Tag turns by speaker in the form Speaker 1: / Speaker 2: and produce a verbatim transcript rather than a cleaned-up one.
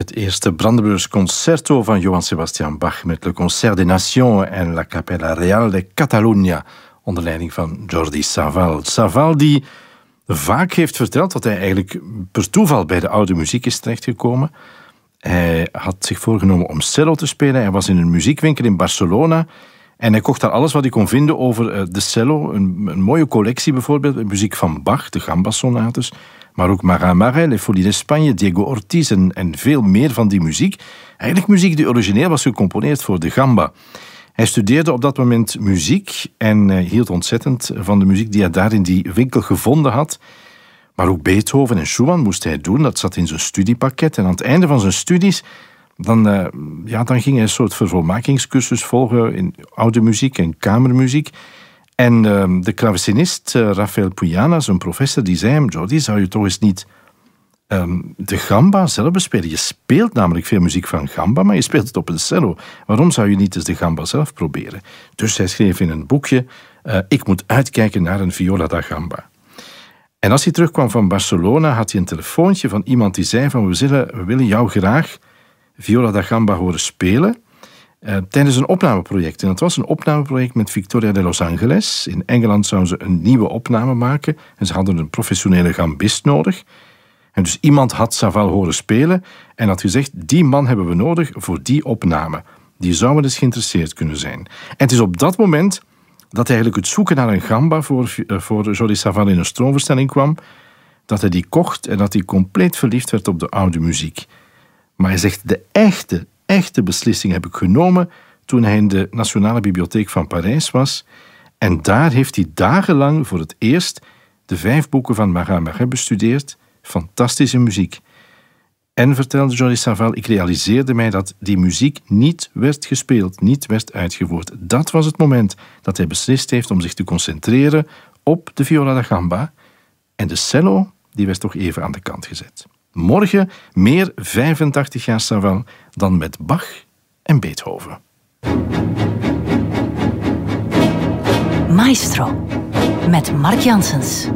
Speaker 1: Het eerste Brandenburgs concerto van Johann Sebastian Bach met Le Concert des Nations en La Capella Real de Catalunya onder leiding van Jordi Savall. Savall die vaak heeft verteld dat hij eigenlijk per toeval bij de oude muziek is terechtgekomen. Hij had zich voorgenomen om cello te spelen. Hij was in een muziekwinkel in Barcelona en hij kocht daar alles wat hij kon vinden over de cello. Een, een mooie collectie bijvoorbeeld, muziek van Bach, de gamba-sonates, maar ook Marat Marais, Les Folies d'Espagne, Diego Ortiz en, en veel meer van die muziek. Eigenlijk muziek die origineel was gecomponeerd voor de gamba. Hij studeerde op dat moment muziek en uh, hield ontzettend van de muziek die hij daar in die winkel gevonden had. Maar ook Beethoven en Schumann moest hij doen. Dat zat in zijn studiepakket. En aan het einde van zijn studies dan, uh, ja, dan ging hij een soort vervolmakingscursus volgen in oude muziek en kamermuziek. En uh, de klavecinist uh, Rafael Puiana, zijn professor, die zei hem: Jordi, zou je toch eens niet um, de gamba zelf bespelen? Je speelt namelijk veel muziek van gamba, maar je speelt het op een cello. Waarom zou je niet eens de gamba zelf proberen? Dus hij schreef in een boekje: uh, ik moet uitkijken naar een viola da gamba. En als hij terugkwam van Barcelona, had hij een telefoontje van iemand die zei van we, zullen, we willen jou graag viola da gamba horen spelen uh, tijdens een opnameproject. En dat was een opnameproject met Victoria de Los Angeles. In Engeland zouden ze een nieuwe opname maken en ze hadden een professionele gambist nodig. En dus iemand had Savall horen spelen en had gezegd, die man hebben we nodig voor die opname. Die zou wel eens geïnteresseerd kunnen zijn. En het is op dat moment dat eigenlijk het zoeken naar een gamba voor, voor Jordi Savall in een stroomversnelling kwam, dat hij die kocht en dat hij compleet verliefd werd op de oude muziek. Maar hij zegt, de echte, echte beslissing heb ik genomen toen hij in de Nationale Bibliotheek van Parijs was. En daar heeft hij dagenlang voor het eerst de vijf boeken van Marat Marais bestudeerd. Fantastische muziek. En, vertelde Jordi Savall, ik realiseerde mij dat die muziek niet werd gespeeld, niet werd uitgevoerd. Dat was het moment dat hij beslist heeft om zich te concentreren op de viola da gamba. En de cello, die werd toch even aan de kant gezet. Morgen meer vijfentachtig jaar Savall dan met Bach en Beethoven.
Speaker 2: Maestro, met Mark Janssens.